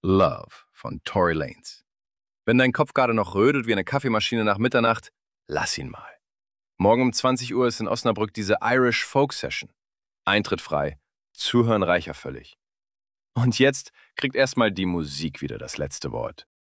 Love von Tory Lanez. Wenn dein Kopf gerade noch rödelt wie eine Kaffeemaschine nach Mitternacht, lass ihn mal. Morgen um 20 Uhr ist in Osnabrück diese Irish Folk Session. Eintritt frei, Zuhören reicher völlig. Und jetzt kriegt erstmal die Musik wieder das letzte Wort.